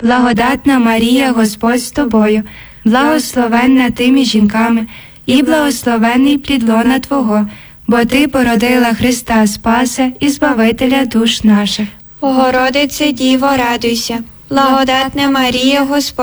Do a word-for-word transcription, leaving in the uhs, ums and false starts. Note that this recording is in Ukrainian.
Благодатна Марія, Господь з тобою, благословенна ти між жінками, і благословенний плід лона Твого, бо Ти породила Христа Спаса і Збавителя душ наших. Богородице Діво, радуйся, благодатна Марія, Господь